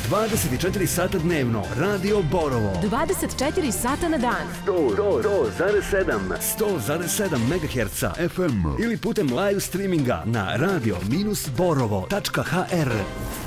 24 sata dnevno. Radio Borovo. 24 sata na dan. 100,7 MHz FM ili putem live streaminga na radio-borovo.hr.